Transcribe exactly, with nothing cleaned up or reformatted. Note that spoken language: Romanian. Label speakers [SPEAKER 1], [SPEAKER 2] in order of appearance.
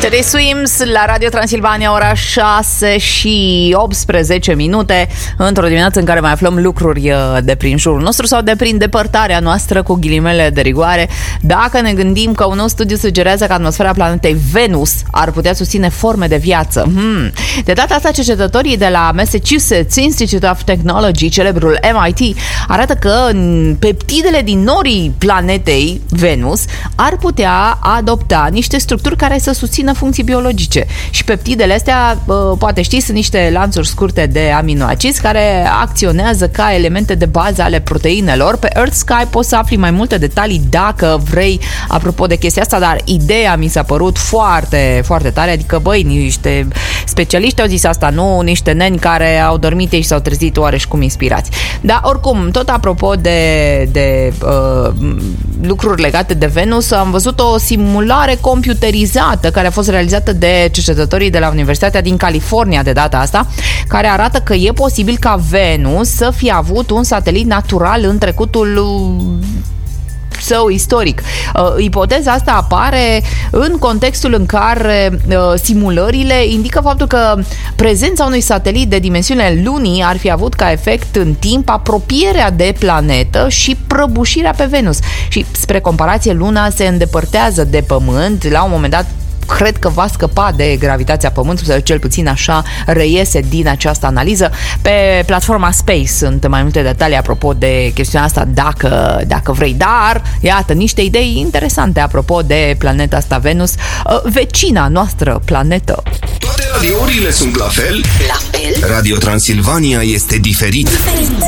[SPEAKER 1] Teddy Swims la Radio Transilvania, ora șase și optsprezece minute, într-o dimineață în care mai aflăm lucruri de prin jurul nostru sau de prin depărtarea noastră, cu ghilimele de rigoare. Dacă ne gândim că un nou studiu sugerează că atmosfera planetei Venus ar putea susține forme de viață. Hmm. De data asta, cercetătorii de la Massachusetts Institute of Technology, celebrul M I T, arată că peptidele din norii planetei Venus ar putea adopta niște structuri care să susțină funcții biologice. Și peptidele astea, poate știți, sunt niște lanțuri scurte de aminoacizi care acționează ca elemente de bază ale proteinelor. Pe Earth Sky poți să afli mai multe detalii dacă vrei, apropo de chestia asta, dar ideea mi s-a părut foarte, foarte tare, adică, băi, niște specialiști au zis asta, nu niște neni care au dormit și s-au trezit oareși cum inspirați. Dar, oricum, tot apropo de, de uh, lucruri legate de Venus, am văzut o simulare computerizată care a fost realizată de cercetătorii de la Universitatea din California de data asta, care arată că e posibil ca Venus să fie avut un satelit natural în trecutul său istoric. Uh, ipoteza asta apare în contextul în care uh, simulările indică faptul că prezența unui satelit de dimensiune lunii ar fi avut ca efect în timp apropierea de planetă și prăbușirea pe Venus. Și spre comparație, Luna se îndepărtează de Pământ, la un moment dat cred că va scăpa de gravitația Pământului, sau cel puțin așa reiese din această analiză. Pe platforma Space sunt mai multe detalii apropo de chestiunea asta, dacă, dacă vrei. Dar, iată, niște idei interesante apropo de planeta asta Venus, vecina noastră planetă.
[SPEAKER 2] Toate radiourile sunt la fel?
[SPEAKER 3] La fel?
[SPEAKER 2] Radio Transilvania este diferit.
[SPEAKER 3] Diferit.